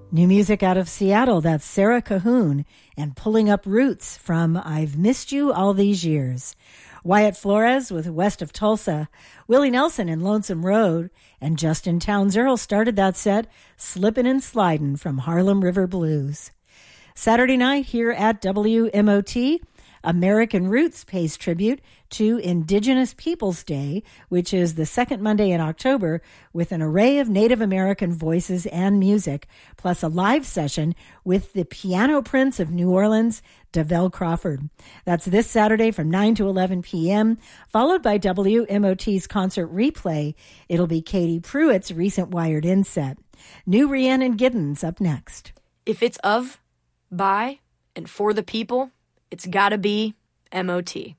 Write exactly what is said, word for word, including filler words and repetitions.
New music out of Seattle, that's Sarah Cahoon and Pulling Up Roots from I've Missed You All These Years. Wyatt Flores with West of Tulsa, Willie Nelson and Lonesome Road, and Justin Townes Earl started that set, Slippin' and Slidin' from Harlem River Blues. Saturday night here at W M O T, American Roots pays tribute to Indigenous Peoples Day, which is the second Monday in October, with an array of Native American voices and music, plus a live session with the Piano Prince of New Orleans, Davell Crawford. That's this Saturday from nine to eleven p.m., followed by W M O T's concert replay. It'll be Katie Pruitt's recent Wired In set. New Rhiannon Giddens up next. If it's of, by, and for the people, it's gotta be M O T.